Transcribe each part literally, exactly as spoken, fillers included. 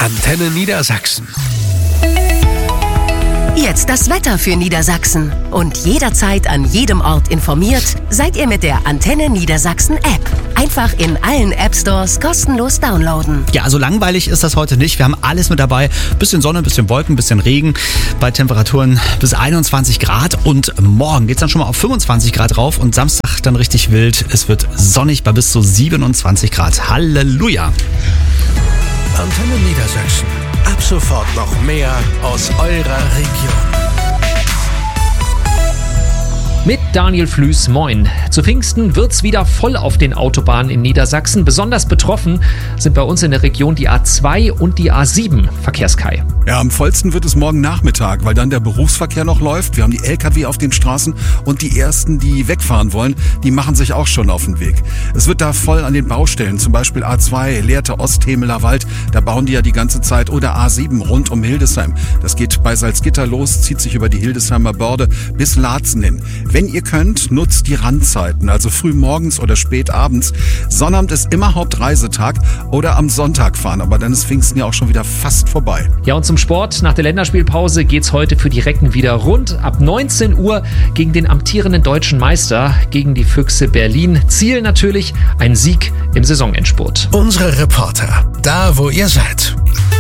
Antenne Niedersachsen. Jetzt das Wetter für Niedersachsen. Und jederzeit an jedem Ort informiert seid ihr mit der Antenne Niedersachsen App. Einfach in allen App Stores kostenlos downloaden. Ja, also langweilig ist das heute nicht. Wir haben alles mit dabei. Bisschen Sonne, bisschen Wolken, bisschen Regen. Bei Temperaturen bis einundzwanzig Grad. Und morgen geht's dann schon mal auf fünfundzwanzig Grad rauf. Und Samstag dann richtig wild. Es wird sonnig bei bis zu siebenundzwanzig Grad. Halleluja! Antenne Niedersachsen. Ab sofort noch mehr aus eurer Region. Mit Daniel Flüß, moin. Zu Pfingsten wird's wieder voll auf den Autobahnen in Niedersachsen. Besonders betroffen sind bei uns in der Region die A zwei und die A sieben, Verkehrskai. Ja, am vollsten wird es morgen Nachmittag, weil dann der Berufsverkehr noch läuft. Wir haben die L K W auf den Straßen und die ersten, die wegfahren wollen, die machen sich auch schon auf den Weg. Es wird da voll an den Baustellen, zum Beispiel A zwei, Lehrte Osthemeler Wald, da bauen die ja die ganze Zeit, oder A sieben rund um Hildesheim. Das geht bei Salzgitter los, zieht sich über die Hildesheimer Börde bis Laatzen hin. Wenn ihr könnt, nutzt die Randzeiten, also früh morgens oder spät abends. Sonnabend ist immer Hauptreisetag, oder am Sonntag fahren, aber dann ist Pfingsten ja auch schon wieder fast vorbei. Ja, und zum Sport. Nach der Länderspielpause geht's heute für die Recken wieder rund. Ab neunzehn Uhr gegen den amtierenden deutschen Meister, gegen die Füchse Berlin. Ziel natürlich ein Sieg im Saisonendspurt. Unsere Reporter, da wo ihr seid.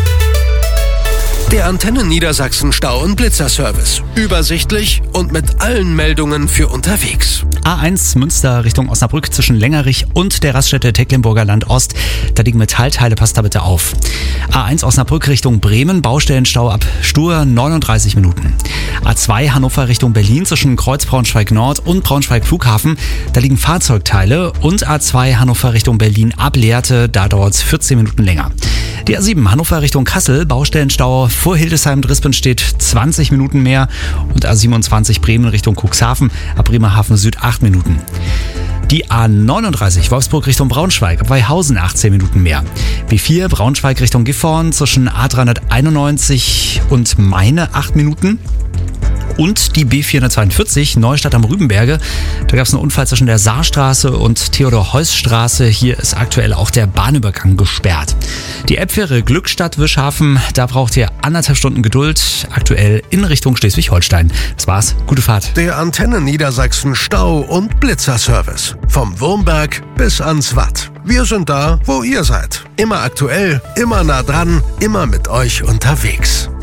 Der Antenne Niedersachsen Stau- und Blitzerservice. Übersichtlich und mit allen Meldungen für unterwegs. A eins Münster Richtung Osnabrück zwischen Längerich und der Raststätte Tecklenburger Land Ost. Da liegen Metallteile, passt da bitte auf. A eins Osnabrück Richtung Bremen, Baustellenstau ab Stur neununddreißig Minuten. A zwei Hannover Richtung Berlin zwischen Kreuz Braunschweig Nord und Braunschweig Flughafen. Da liegen Fahrzeugteile. Und A zwei Hannover Richtung Berlin ab Lehrte, da dauert es vierzehn Minuten länger. Die A sieben Hannover Richtung Kassel, Baustellenstau vor Hildesheim-Drispen steht zwanzig Minuten mehr. Und A siebenundzwanzig Bremen Richtung Cuxhaven, ab Bremerhaven Süd acht Minuten. Die A neununddreißig Wolfsburg Richtung Braunschweig, ab Weihausen achtzehn Minuten mehr. B vier Braunschweig Richtung Gifhorn zwischen A dreihunderteinundneunzig und Meine acht Minuten. Und die B vierhundertzweiundvierzig Neustadt am Rübenberge. Da gab es einen Unfall zwischen der Saarstraße und Theodor-Heuss-Straße. Hier ist aktuell auch der Bahnübergang gesperrt. Die App-Fähre Glückstadt-Wischhafen, da braucht ihr anderthalb Stunden Geduld. Aktuell in Richtung Schleswig-Holstein. Das war's. Gute Fahrt. Der Antenne Niedersachsen Stau- und Blitzerservice. Vom Wurmberg bis ans Watt. Wir sind da, wo ihr seid. Immer aktuell, immer nah dran, immer mit euch unterwegs.